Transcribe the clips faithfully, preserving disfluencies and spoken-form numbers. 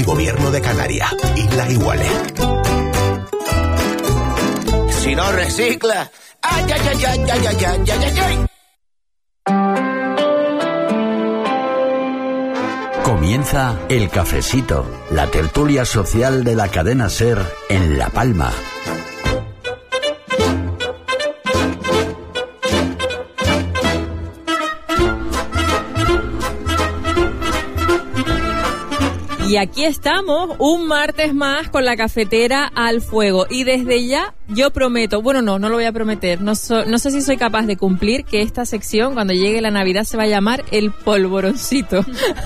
el Gobierno de Canarias. Islas Iguales. Si no recicla, ay, ay, ay, ay, ay, ay, ay, ay, ay. Comienza El Cafecito, la tertulia social de la cadena SER en La Palma. Y aquí estamos, un martes más con la cafetera al fuego. Y desde ya yo prometo, bueno no, no lo voy a prometer, no, so, no sé si soy capaz de cumplir que esta sección cuando llegue la Navidad se va a llamar el polvoroncito.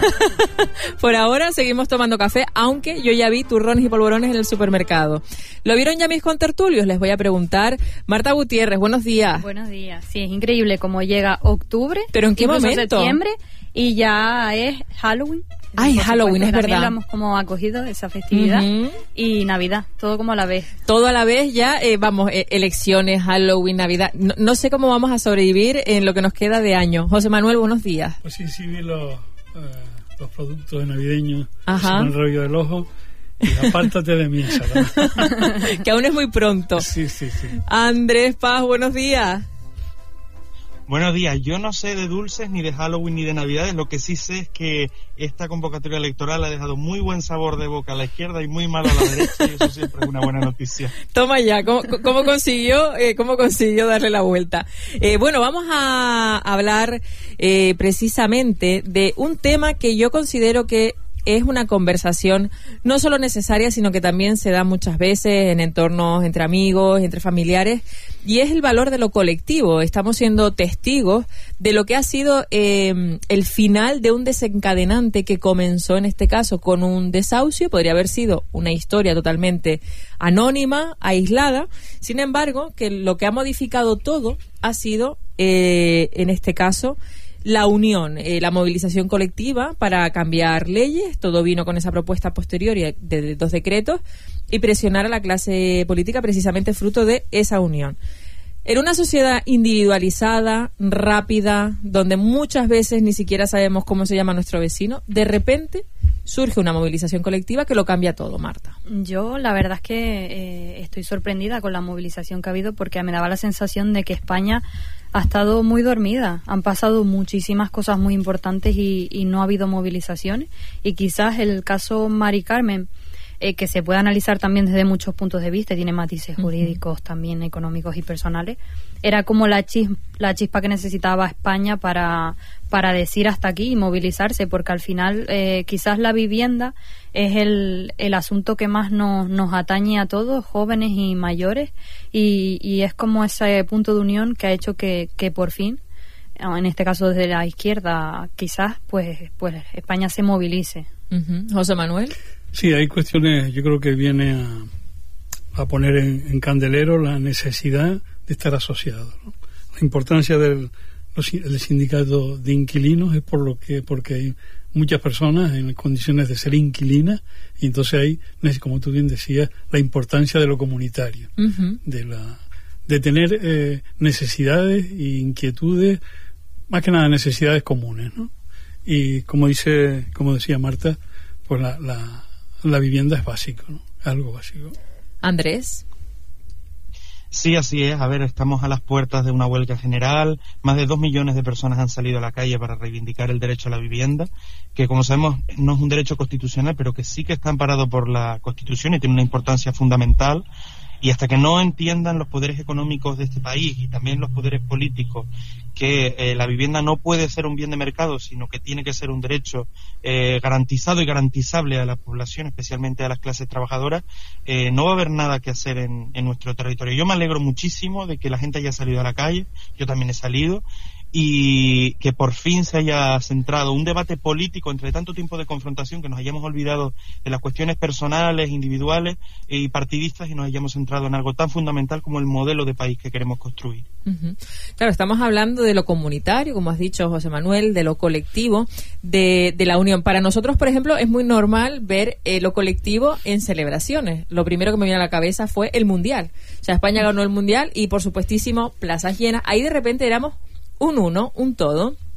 Por ahora seguimos tomando café, aunque yo ya vi turrones y polvorones en el supermercado. ¿Lo vieron ya mis contertulios? Les voy a preguntar. Marta Gutiérrez, buenos días. Buenos días. Sí, es increíble cómo llega octubre. ¿Pero en qué momento? Septiembre y ya es Halloween. Ay, Halloween, es verdad. También lo hemos como acogido esa festividad. Uh-huh. Y Navidad, todo como a la vez. Todo a la vez ya, eh, vamos, eh, elecciones, Halloween, Navidad. No, no sé cómo vamos a sobrevivir en lo que nos queda de año. José Manuel, buenos días. Pues sí, sí vi los, eh, los productos navideños. Ajá. El rollo del ojo. Y apártate de mí, ¿sabes? Que aún es muy pronto. Sí, sí, sí. Andrés Paz, buenos días. Buenos días. Yo no sé de dulces, ni de Halloween, ni de Navidades. Lo que sí sé es que esta convocatoria electoral ha dejado muy buen sabor de boca a la izquierda y muy malo a la derecha, y eso siempre es una buena noticia. Toma ya, ¿cómo, cómo consiguió eh, cómo consiguió darle la vuelta? Eh, bueno, vamos a hablar eh, precisamente de un tema que yo considero que es una conversación no solo necesaria, sino que también se da muchas veces en entornos entre amigos, entre familiares, y es el valor de lo colectivo. Estamos siendo testigos de lo que ha sido eh, el final de un desencadenante que comenzó en este caso con un desahucio. Podría haber sido una historia totalmente anónima, aislada. Sin embargo, que lo que ha modificado todo ha sido, eh, en este caso, la unión, eh, la movilización colectiva para cambiar leyes. Todo vino con esa propuesta posterior de, de dos decretos, y presionar a la clase política precisamente fruto de esa unión. En una sociedad individualizada, rápida, donde muchas veces ni siquiera sabemos cómo se llama nuestro vecino, de repente surge una movilización colectiva que lo cambia todo, Marta. Yo la verdad es que eh, estoy sorprendida con la movilización que ha habido, porque me daba la sensación de que España ha estado muy dormida. Han pasado muchísimas cosas muy importantes y, y no ha habido movilizaciones. Y quizás el caso Mari Carmen, eh, que se puede analizar también desde muchos puntos de vista, tiene matices jurídicos, uh-huh. también económicos y personales, era como la, chis, la chispa que necesitaba España para, para decir hasta aquí y movilizarse, porque al final eh, quizás la vivienda es el, el asunto que más nos, nos atañe a todos, jóvenes y mayores, y, y es como ese punto de unión que ha hecho que, que por fin, en este caso desde la izquierda, quizás pues, pues España se movilice. Uh-huh. José Manuel. Sí, hay cuestiones, yo creo que viene a, a poner en, en candelero la necesidad de estar asociados, ¿no? La importancia del, los, del sindicato de inquilinos es por lo que porque hay muchas personas en condiciones de ser inquilinas, y entonces hay, como tú bien decías, la importancia de lo comunitario, uh-huh. de la de tener eh, necesidades e inquietudes, más que nada necesidades comunes, ¿no? Y como dice, como decía Marta, pues la, la, la vivienda es básico, ¿no? Algo básico. Andrés. Sí, así es. A ver, estamos a las puertas de una huelga general. Más de dos millones de personas han salido a la calle para reivindicar el derecho a la vivienda, que como sabemos no es un derecho constitucional, pero que sí que está amparado por la Constitución y tiene una importancia fundamental. Y hasta que no entiendan los poderes económicos de este país y también los poderes políticos que eh, la vivienda no puede ser un bien de mercado, sino que tiene que ser un derecho eh, garantizado y garantizable a la población, especialmente a las clases trabajadoras, eh, no va a haber nada que hacer en, en nuestro territorio. Yo me alegro muchísimo de que la gente haya salido a la calle, yo también he salido, y que por fin se haya centrado un debate político entre tanto tiempo de confrontación, que nos hayamos olvidado de las cuestiones personales, individuales y partidistas, y nos hayamos centrado en algo tan fundamental como el modelo de país que queremos construir. Uh-huh. Claro, estamos hablando de lo comunitario, como has dicho, José Manuel, de lo colectivo, de, de la unión. Para nosotros, por ejemplo, es muy normal ver eh, lo colectivo en celebraciones. Lo primero que me viene a la cabeza fue el Mundial. O sea, España ganó el Mundial y, por supuestísimo, plazas llenas. Ahí de repente éramos un uno, un todo.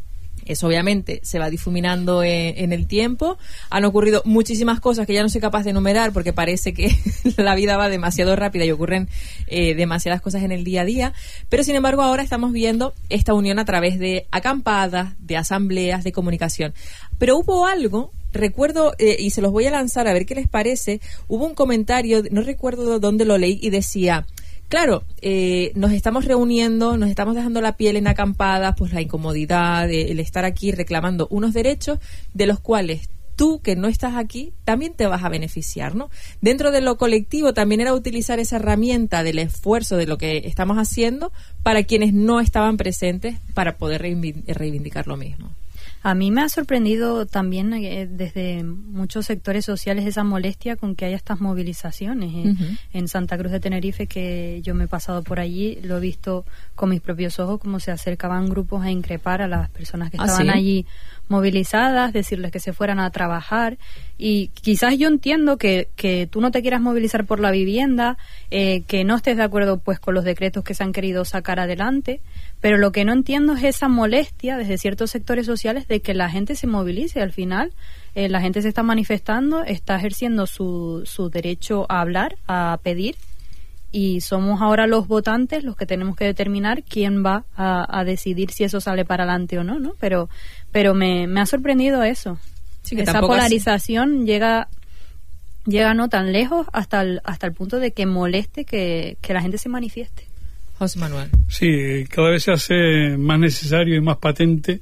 Eso obviamente se va difuminando en, en el tiempo. Han ocurrido muchísimas cosas que ya no soy capaz de enumerar porque parece que la vida va demasiado rápida y ocurren eh, demasiadas cosas en el día a día. Pero sin embargo ahora estamos viendo esta unión a través de acampadas, de asambleas, de comunicación. Pero hubo algo, recuerdo, eh, y se los voy a lanzar a ver qué les parece, hubo un comentario, no recuerdo dónde lo leí, y decía... Claro, eh, nos estamos reuniendo, nos estamos dejando la piel en acampadas, pues la incomodidad, de, el estar aquí reclamando unos derechos de los cuales tú, que no estás aquí, también te vas a beneficiar, ¿no? Dentro de lo colectivo también era utilizar esa herramienta del esfuerzo de lo que estamos haciendo para quienes no estaban presentes para poder reivindicar lo mismo. A mí me ha sorprendido también eh, desde muchos sectores sociales esa molestia con que haya estas movilizaciones. Eh. Uh-huh. En Santa Cruz de Tenerife, que yo me he pasado por allí, lo he visto con mis propios ojos, cómo se acercaban grupos a increpar a las personas que estaban ¿Ah, sí? allí movilizadas, decirles que se fueran a trabajar. Y quizás yo entiendo que, que tú no te quieras movilizar por la vivienda, eh, que no estés de acuerdo pues con los decretos que se han querido sacar adelante, pero lo que no entiendo es esa molestia desde ciertos sectores sociales de que la gente se movilice. Al final eh, la gente se está manifestando, está ejerciendo su, su derecho a hablar, a pedir, y somos ahora los votantes los que tenemos que determinar quién va a, a decidir si eso sale para adelante o no, ¿no? Pero, pero me, me ha sorprendido eso. Sí, que esa polarización así. llega llega no tan lejos hasta el, hasta el punto de que moleste que, que la gente se manifieste. José Manuel. Sí, cada vez se hace más necesario y más patente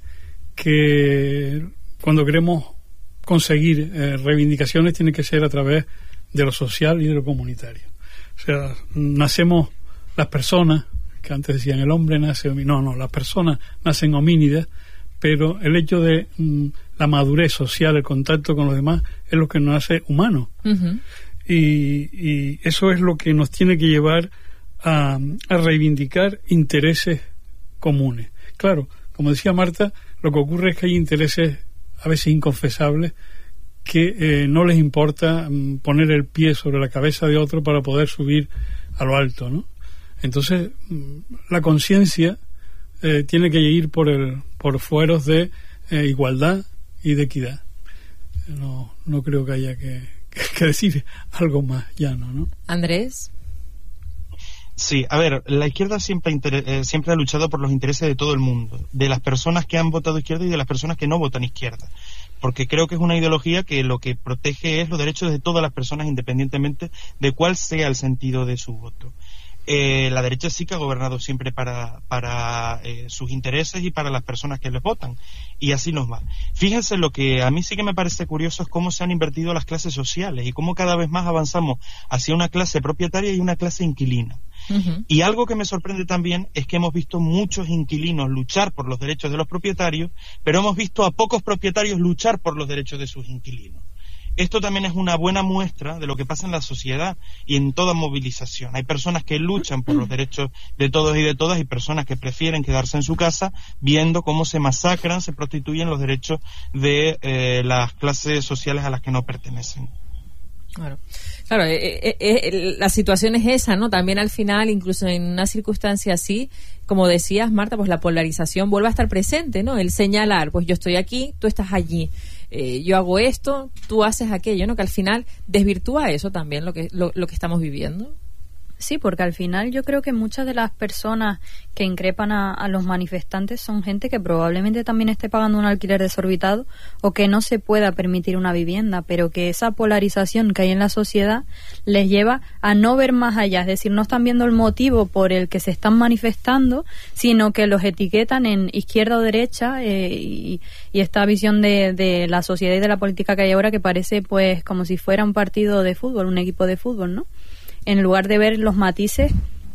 que cuando queremos conseguir eh, reivindicaciones tiene que ser a través de lo social y de lo comunitario. O sea, nacemos las personas, que antes decían el hombre nace homínido, no, no, las personas nacen homínidas, pero el hecho de mm, la madurez social, el contacto con los demás, es lo que nos hace humanos. Uh-huh. Y, y eso es lo que nos tiene que llevar a, a reivindicar intereses comunes. Claro, como decía Marta, lo que ocurre es que hay intereses a veces inconfesables que eh, no les importa um, poner el pie sobre la cabeza de otro para poder subir a lo alto, ¿no? Entonces, um, la conciencia eh, tiene que ir por el por fueros de eh, igualdad y de equidad. No, no creo que haya que, que, que decir algo más llano, ¿no? Andrés. Sí, a ver, la izquierda siempre, inter- eh, siempre ha luchado por los intereses de todo el mundo, de las personas que han votado izquierda y de las personas que no votan izquierda, porque creo que es una ideología que lo que protege es los derechos de todas las personas independientemente de cuál sea el sentido de su voto. Eh, la derecha sí que ha gobernado siempre para, para eh, sus intereses y para las personas que les votan, y así nos va. Fíjense, lo que a mí sí que me parece curioso es cómo se han invertido las clases sociales y cómo cada vez más avanzamos hacia una clase propietaria y una clase inquilina. Uh-huh. Y algo que me sorprende también es que hemos visto muchos inquilinos luchar por los derechos de los propietarios, pero hemos visto a pocos propietarios luchar por los derechos de sus inquilinos. Esto también es una buena muestra de lo que pasa en la sociedad y en toda movilización. Hay personas que luchan por los derechos de todos y de todas y personas que prefieren quedarse en su casa viendo cómo se masacran, se prostituyen los derechos de eh, las clases sociales a las que no pertenecen. Claro, claro eh, eh, eh, la situación es esa, ¿no? También al final, incluso en una circunstancia así, como decías, Marta, pues la polarización vuelve a estar presente, ¿no? El señalar, pues yo estoy aquí, tú estás allí, eh, yo hago esto, tú haces aquello, ¿no? Que al final desvirtúa eso también, lo que, lo, lo que estamos viviendo. Sí, porque al final yo creo que muchas de las personas que increpan a, a los manifestantes son gente que probablemente también esté pagando un alquiler desorbitado o que no se pueda permitir una vivienda, pero que esa polarización que hay en la sociedad les lleva a no ver más allá, es decir, no están viendo el motivo por el que se están manifestando, sino que los etiquetan en izquierda o derecha, eh, y, y esta visión de, de la sociedad y de la política que hay ahora que parece pues como si fuera un partido de fútbol, un equipo de fútbol, ¿no? En lugar de ver los matices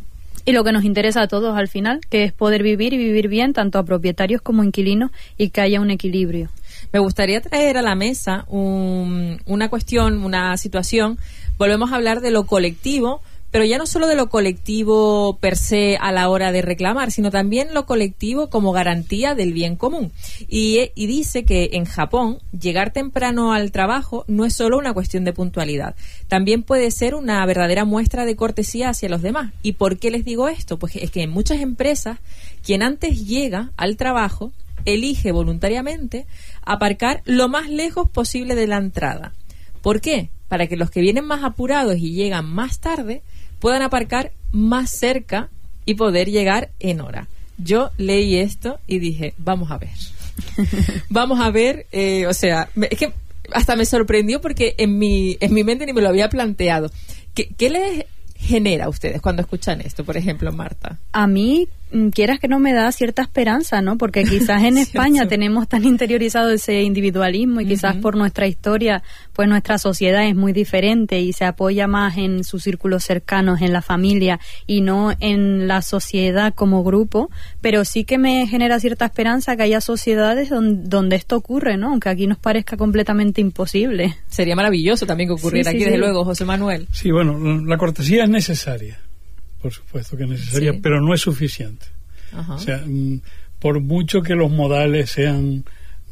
y lo que nos interesa a todos al final, que es poder vivir y vivir bien, tanto a propietarios como inquilinos, y que haya un equilibrio. Me gustaría traer a la mesa un, una cuestión, una situación. Volvemos a hablar de lo colectivo, pero ya no solo de lo colectivo per se a la hora de reclamar, sino también lo colectivo como garantía del bien común. Y, y dice que en Japón llegar temprano al trabajo no es solo una cuestión de puntualidad, también puede ser una verdadera muestra de cortesía hacia los demás. ¿Y por qué les digo esto? Pues es que en muchas empresas quien antes llega al trabajo elige voluntariamente aparcar lo más lejos posible de la entrada. ¿Por qué? Para que los que vienen más apurados y llegan más tarde puedan aparcar más cerca y poder llegar en hora. Yo leí esto y dije, vamos a ver. Vamos a ver, eh, o sea, me, es que hasta me sorprendió porque en mi, en mi mente ni me lo había planteado. ¿Qué, qué les genera a ustedes cuando escuchan esto, por ejemplo, Marta? A mí, quieras que no, me da cierta esperanza, ¿no? Porque quizás en España tenemos tan interiorizado ese individualismo y quizás uh-huh. por nuestra historia, pues nuestra sociedad es muy diferente y se apoya más en sus círculos cercanos, en la familia y no en la sociedad como grupo, pero sí que me genera cierta esperanza que haya sociedades donde, donde esto ocurre, ¿no? Aunque aquí nos parezca completamente imposible. Sería maravilloso también que ocurriera sí, sí, aquí, sí. desde luego, José Manuel. Sí, bueno, la cortesía es necesaria. Por supuesto que es necesaria, sí. pero no es suficiente. Ajá. O sea, por mucho que los modales sean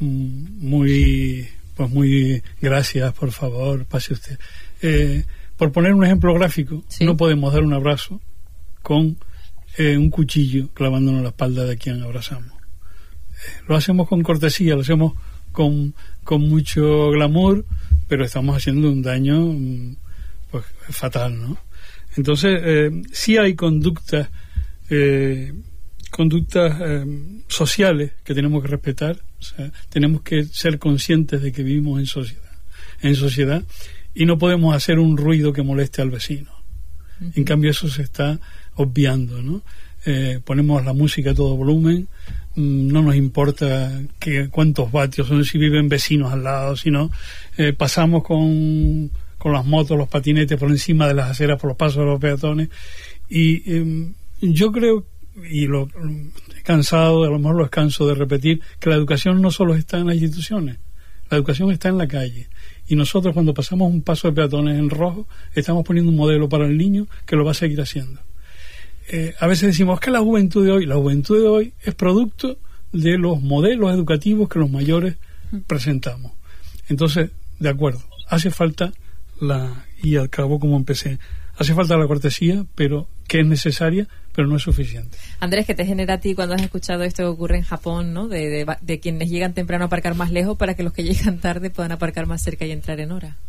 muy, pues muy, gracias, por favor, pase usted. Eh, por poner un ejemplo gráfico, sí. no podemos dar un abrazo con eh, un cuchillo clavándonos la espalda de quien abrazamos. Eh, lo hacemos con cortesía, lo hacemos con, con mucho glamour, pero estamos haciendo un daño pues fatal, ¿no? Entonces, eh, sí hay conductas eh, conductas eh, sociales que tenemos que respetar, o sea, tenemos que ser conscientes de que vivimos en sociedad, en sociedad y no podemos hacer un ruido que moleste al vecino. Uh-huh. En cambio, eso se está obviando, ¿no? Eh, ponemos la música a todo volumen, mmm, no nos importa que, cuántos vatios son, si viven vecinos al lado, sino eh, pasamos con... con las motos, los patinetes por encima de las aceras, por los pasos de los peatones. Y eh, yo creo, y lo he cansado, a lo mejor lo canso de repetir, que la educación no solo está en las instituciones, la educación está en la calle. Y nosotros cuando pasamos un paso de peatones en rojo, estamos poniendo un modelo para el niño que lo va a seguir haciendo. Eh, a veces decimos que la juventud de hoy, la juventud de hoy es producto de los modelos educativos que los mayores presentamos. Entonces, de acuerdo, hace falta la y al cabo como empecé hace falta la cortesía, pero que es necesaria, pero no es suficiente. Andrés, ¿qué te genera a ti cuando has escuchado esto que ocurre en Japón, ¿no? De, de, de quienes llegan temprano a aparcar más lejos para que los que llegan tarde puedan aparcar más cerca y entrar en hora?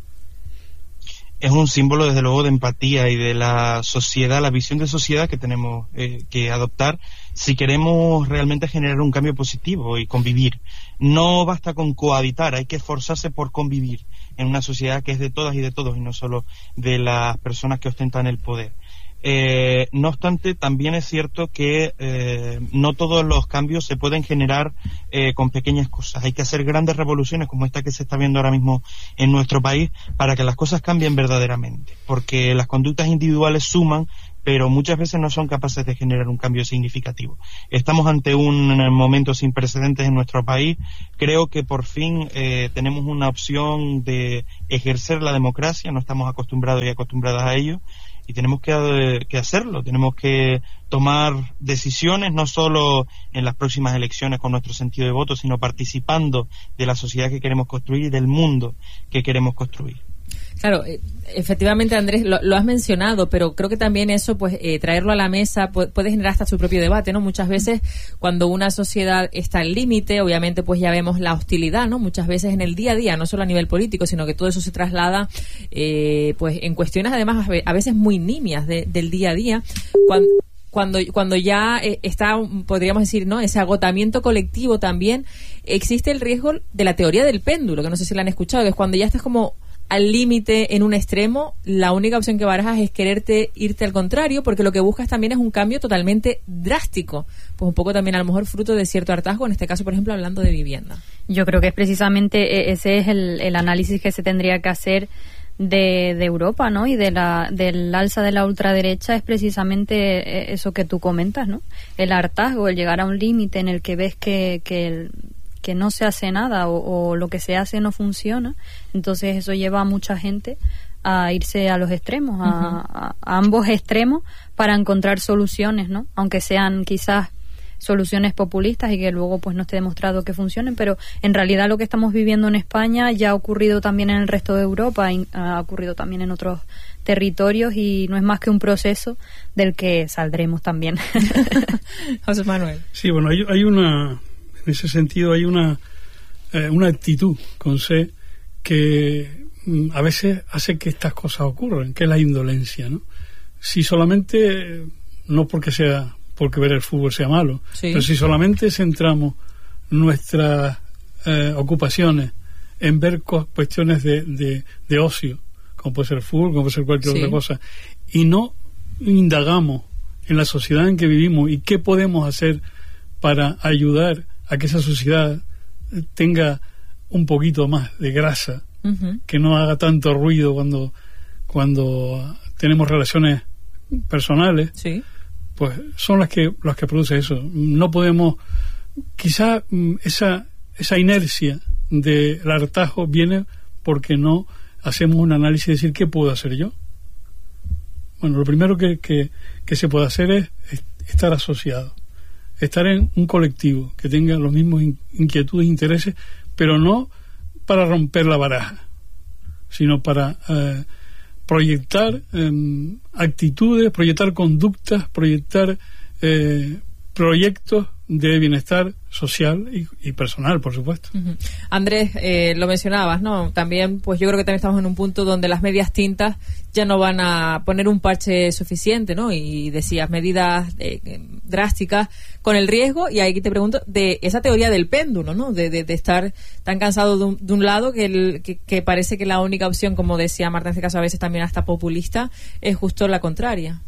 Es un símbolo, desde luego, de empatía y de la sociedad, la visión de sociedad que tenemos eh, que adoptar si queremos realmente generar un cambio positivo y convivir. No basta con cohabitar, hay que esforzarse por convivir en una sociedad que es de todas y de todos y no solo de las personas que ostentan el poder. Eh, no obstante, también es cierto que eh, no todos los cambios se pueden generar eh, con pequeñas cosas. Hay que hacer grandes revoluciones como esta que se está viendo ahora mismo en nuestro país para que las cosas cambien verdaderamente, porque las conductas individuales suman, pero muchas veces no son capaces de generar un cambio significativo. Estamos ante un momento sin precedentes en nuestro país. Creo que por fin eh, tenemos una opción de ejercer la democracia, no estamos acostumbrados y acostumbradas a ello, y tenemos que, que hacerlo, tenemos que tomar decisiones no solo en las próximas elecciones con nuestro sentido de voto, sino participando de la sociedad que queremos construir y del mundo que queremos construir. Claro, efectivamente, Andrés, lo, lo has mencionado, pero creo que también eso, pues, eh, traerlo a la mesa puede, puede generar hasta su propio debate, ¿no? Muchas veces, cuando una sociedad está al límite, obviamente, pues ya vemos la hostilidad, ¿no? Muchas veces en el día a día, no solo a nivel político, sino que todo eso se traslada, eh, pues, en cuestiones, además, a veces muy nimias de, del día a día, cuando... Cuando, cuando ya eh, está, podríamos decir, ¿no? Ese agotamiento colectivo también, existe el riesgo de la teoría del péndulo, que no sé si la han escuchado, que es cuando ya estás como al límite en un extremo, la única opción que barajas es quererte irte al contrario, porque lo que buscas también es un cambio totalmente drástico, pues un poco también a lo mejor fruto de cierto hartazgo, en este caso, por ejemplo, hablando de vivienda. Yo creo que es precisamente ese es el, el análisis que se tendría que hacer de, de Europa, ¿no? Y de la, del alza de la ultraderecha es precisamente eso que tú comentas, ¿no? El hartazgo, el llegar a un límite en el que ves que, que, el, que no se hace nada o, o lo que se hace no funciona. Entonces eso lleva a mucha gente a irse a los extremos, a, uh-huh. a, a ambos extremos para encontrar soluciones, ¿no? Aunque sean quizás soluciones populistas y que luego pues no esté demostrado que funcionen, pero en realidad lo que estamos viviendo en España ya ha ocurrido también en el resto de Europa, y ha ocurrido también en otros territorios y no es más que un proceso del que saldremos también. José Manuel. Sí, bueno, hay, hay una En ese sentido hay una, eh, una actitud con C que mm, a veces hace que estas cosas ocurran, que es la indolencia, ¿no? Si solamente, no porque sea porque ver el fútbol sea malo, sí. pero si solamente centramos nuestras eh, ocupaciones en ver co- cuestiones de, de, de ocio, como puede ser el fútbol, como puede ser cualquier sí. otra cosa, y no indagamos en la sociedad en que vivimos y qué podemos hacer para ayudar a que esa sociedad tenga un poquito más de grasa, uh-huh. que no haga tanto ruido cuando, cuando tenemos relaciones personales, sí. pues son las que las que producen eso. No podemos, quizá esa esa inercia del hartazgo viene porque no hacemos un análisis de decir qué puedo hacer yo. Bueno, lo primero que, que, que se puede hacer es estar asociado, estar en un colectivo que tenga los mismos in, inquietudes e intereses, pero no para romper la baraja, sino para eh, proyectar eh, actitudes, proyectar conductas, proyectar eh, proyectos de bienestar social y, y personal, por supuesto. Uh-huh. Andrés, eh, lo mencionabas, ¿no? También, pues yo creo que también estamos en un punto donde las medias tintas ya no van a poner un parche suficiente, ¿no? Y decías medidas eh, drásticas con el riesgo, y ahí te pregunto de esa teoría del péndulo, ¿no? De, de, de estar tan cansado de un, de un lado que, el, que, que parece que la única opción, como decía Marta, en este caso a veces también hasta populista, es justo la contraria.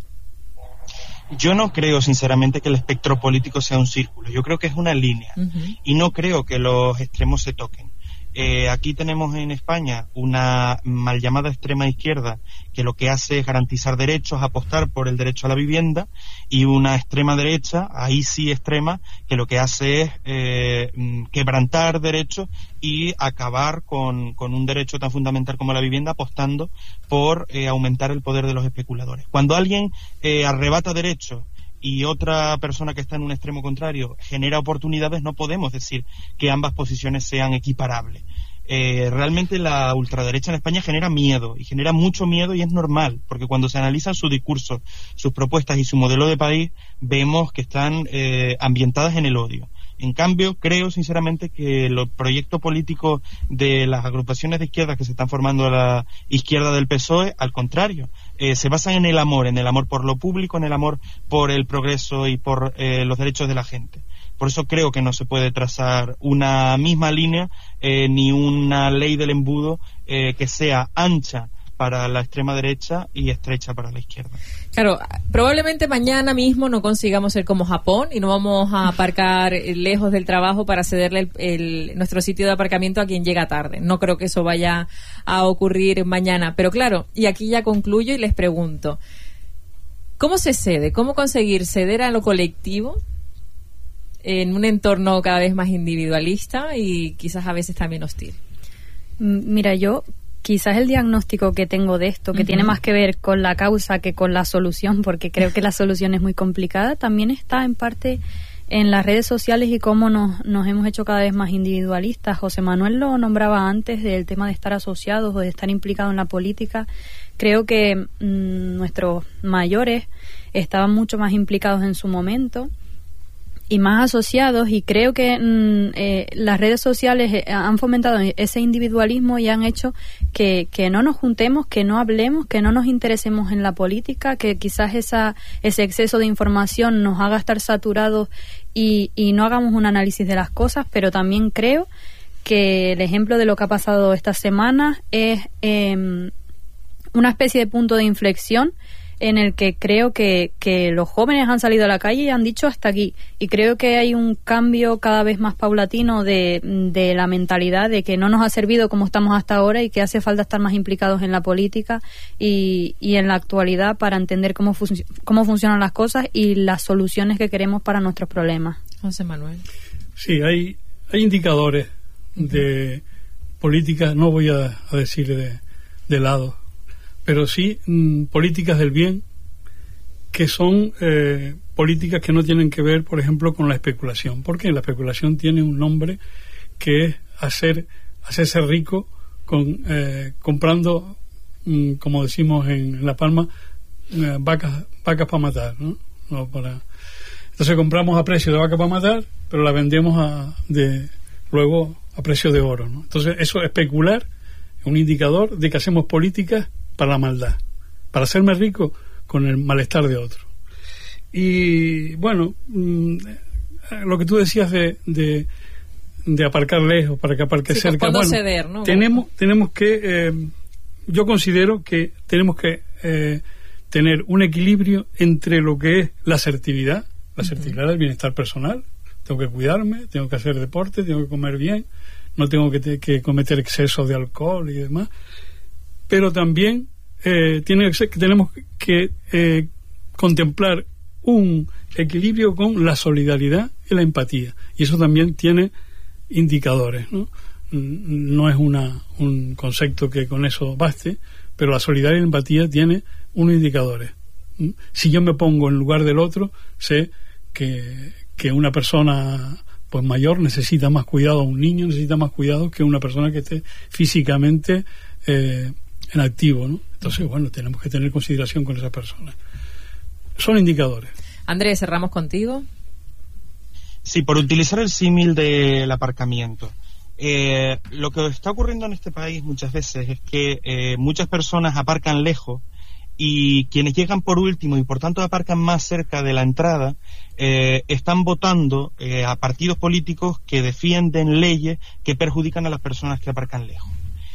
Yo no creo, sinceramente, que el espectro político sea un círculo. Yo creo que es una línea. Uh-huh. Y no creo que los extremos se toquen. Eh, aquí tenemos en España una mal llamada extrema izquierda que lo que hace es garantizar derechos, apostar por el derecho a la vivienda, y una extrema derecha, ahí sí extrema, que lo que hace es eh, quebrantar derechos y acabar con, con un derecho tan fundamental como la vivienda, apostando por eh, aumentar el poder de los especuladores. Cuando alguien eh, arrebata derechos y otra persona que está en un extremo contrario genera oportunidades, no podemos decir que ambas posiciones sean equiparables. Eh, realmente la ultraderecha en España genera miedo, y genera mucho miedo, y es normal, porque cuando se analizan sus discursos, sus propuestas y su modelo de país, vemos que están eh, ambientadas en el odio. En cambio, creo sinceramente que los proyectos políticos de las agrupaciones de izquierda que se están formando a la izquierda del P S O E, al contrario, eh, se basan en el amor, en el amor por lo público, en el amor por el progreso y por eh, los derechos de la gente. Por eso creo que no se puede trazar una misma línea eh, ni una ley del embudo eh, que sea ancha para la extrema derecha y estrecha para la izquierda. Claro, probablemente mañana mismo no consigamos ser como Japón y no vamos a aparcar lejos del trabajo para cederle el, el, nuestro sitio de aparcamiento a quien llega tarde. No creo que eso vaya a ocurrir mañana. Pero claro, y aquí ya concluyo y les pregunto, ¿cómo se cede? ¿Cómo conseguir ceder a lo colectivo en un entorno cada vez más individualista y quizás a veces también hostil? Mira, yo quizás el diagnóstico que tengo de esto, que uh-huh. tiene más que ver con la causa que con la solución, porque creo que la solución es muy complicada, también está en parte en las redes sociales y cómo nos, nos hemos hecho cada vez más individualistas. José Manuel lo nombraba antes del tema de estar asociados o de estar implicados en la política. Creo que mmm, nuestros mayores estaban mucho más implicados en su momento y más asociados, y creo que mm, eh, las redes sociales eh, han fomentado ese individualismo y han hecho que, que no nos juntemos, que no hablemos, que no nos interesemos en la política, que quizás esa ese exceso de información nos haga estar saturados y, y no hagamos un análisis de las cosas. Pero también creo que el ejemplo de lo que ha pasado esta semana es eh, una especie de punto de inflexión en el que creo que, que los jóvenes han salido a la calle y han dicho hasta aquí, y creo que hay un cambio cada vez más paulatino de, de la mentalidad de que no nos ha servido como estamos hasta ahora y que hace falta estar más implicados en la política y, y en la actualidad para entender cómo, fun- cómo funcionan las cosas y las soluciones que queremos para nuestros problemas. José Manuel. Sí, hay, hay indicadores de política, no voy a, a decir de, de lado, pero sí mmm, políticas del bien, que son eh, políticas que no tienen que ver, por ejemplo, con la especulación, porque la especulación tiene un nombre que es hacer hacerse rico con eh, comprando, mmm, como decimos en La Palma, eh, vacas vacas para matar, ¿no? No para. Entonces compramos a precio de vaca para matar, pero la vendemos a, de, luego a precio de oro, ¿no? Entonces eso es especular, es un indicador de que hacemos políticas para la maldad, para hacerme rico con el malestar de otro. Y bueno, mmm, lo que tú decías de, de, de aparcar lejos para que aparque sí, cerca, bueno, ceder, ¿no? tenemos, tenemos que, eh, yo considero que tenemos que eh, tener un equilibrio entre lo que es la asertividad, la asertividad del bienestar personal. Tengo que cuidarme, tengo que hacer deporte, tengo que comer bien, no tengo que, te, que cometer excesos de alcohol y demás, pero también eh, tiene que ser, que tenemos que eh, contemplar un equilibrio con la solidaridad y la empatía, y eso también tiene indicadores, ¿no? No es una, un concepto que con eso baste, pero la solidaridad y la empatía tiene unos indicadores. Si yo me pongo en lugar del otro, sé que, que una persona pues mayor necesita más cuidado, un niño necesita más cuidado que una persona que esté físicamente eh, en activo, ¿no? Entonces, bueno, tenemos que tener consideración con esas personas. Son indicadores. Andrés, cerramos contigo. Sí, por utilizar el símil del aparcamiento. Eh, lo que está ocurriendo en este país muchas veces es que eh, muchas personas aparcan lejos, y quienes llegan por último y por tanto aparcan más cerca de la entrada eh, están votando eh, a partidos políticos que defienden leyes que perjudican a las personas que aparcan lejos.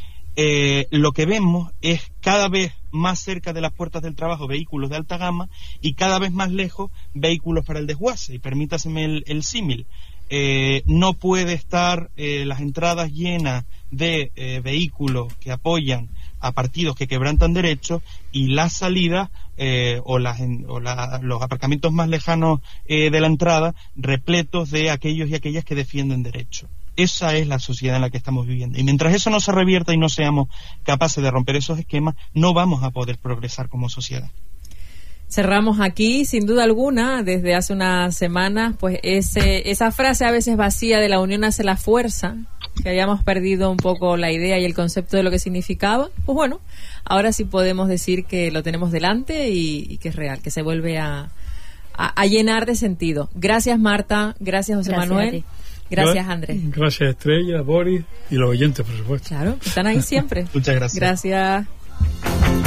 Eh, lo que vemos es cada vez más cerca de las puertas del trabajo vehículos de alta gama y cada vez más lejos vehículos para el desguace. Y permítaseme el, el símil. Eh, no puede estar eh, las entradas llenas de eh, vehículos que apoyan a partidos que quebrantan derechos y las salidas eh, o, las, o la, los aparcamientos más lejanos eh, de la entrada repletos de aquellos y aquellas que defienden derechos. Esa es la sociedad en la que estamos viviendo. Y mientras eso no se revierta y no seamos capaces de romper esos esquemas, no vamos a poder progresar como sociedad. Cerramos aquí, sin duda alguna, desde hace unas semanas, pues ese, esa frase a veces vacía de la unión hace la fuerza, que habíamos perdido un poco la idea y el concepto de lo que significaba, pues bueno, ahora sí podemos decir que lo tenemos delante y, y que es real, que se vuelve a, a, a llenar de sentido. Gracias, Marta, gracias, José Gracias Manuel, gracias, Andrés. Gracias, Estrella, Boris y los oyentes, por supuesto. Claro, están ahí siempre. Muchas gracias. Gracias.